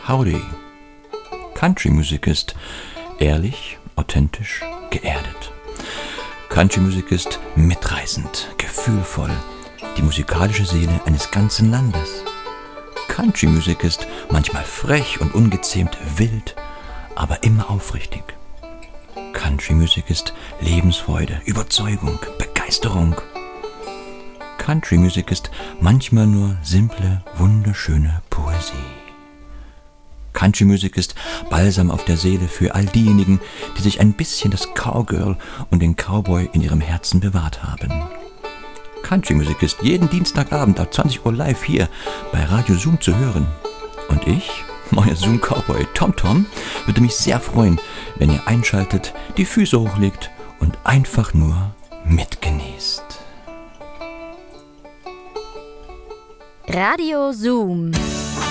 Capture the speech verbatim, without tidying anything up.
Howdy. Country-Musik ist ehrlich, authentisch, geerdet. Country-Musik ist mitreißend, gefühlvoll, die musikalische Seele eines ganzen Landes. Country-Musik ist manchmal frech und ungezähmt, wild, aber immer aufrichtig. Country-Musik ist Lebensfreude, Überzeugung, Begeisterung. Country-Musik ist manchmal nur simple, wunderschöne Poesie. Country-Musik ist Balsam auf der Seele für all diejenigen, die sich ein bisschen das Cowgirl und den Cowboy in ihrem Herzen bewahrt haben. Country-Musik ist jeden Dienstagabend ab zwanzig Uhr live hier bei Radio Zoom zu hören. Und ich, euer Zoom-Cowboy Tom Tom, würde mich sehr freuen, wenn ihr einschaltet, die Füße hochlegt und einfach nur mitgenießt. Radio Zoom.